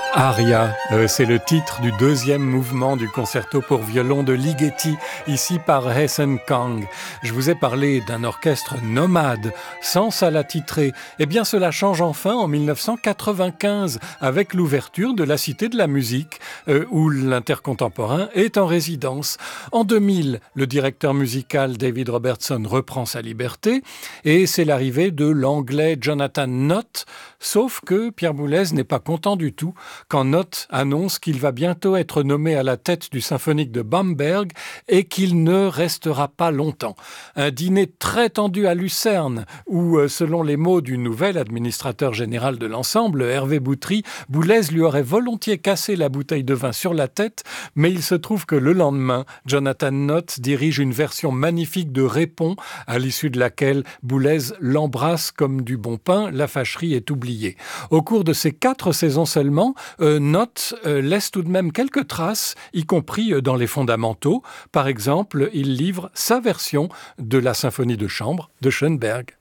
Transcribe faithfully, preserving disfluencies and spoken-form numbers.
Aria, euh, c'est le titre du deuxième mouvement du concerto pour violon de Ligeti, ici par Hessen Kang. Je vous ai parlé d'un orchestre nomade, sans salle attitrée. Eh bien, cela change enfin en mille neuf cent quatre-vingt-quinze, avec l'ouverture de la Cité de la Musique, euh, où l'intercontemporain est en résidence. En deux mille, le directeur musical David Robertson reprend sa liberté, et c'est l'arrivée de l'anglais Jonathan Nott, sauf que Pierre Boulez n'est pas content du tout quand Nott annonce qu'il va bientôt être nommé à la tête du symphonique de Bamberg et qu'il ne restera pas longtemps. Un dîner très tendu à Lucerne où, selon les mots du nouvel administrateur général de l'ensemble, Hervé Boutry, Boulez lui aurait volontiers cassé la bouteille de vin sur la tête, mais il se trouve que le lendemain, Jonathan Nott dirige une version magnifique de Répond, à l'issue de laquelle Boulez l'embrasse comme du bon pain, la fâcherie est oubliée. Au cours de ces quatre saisons seulement, Euh, Nott euh, laisse tout de même quelques traces, y compris euh, dans les fondamentaux. Par exemple, il livre sa version de la symphonie de chambre de Schoenberg.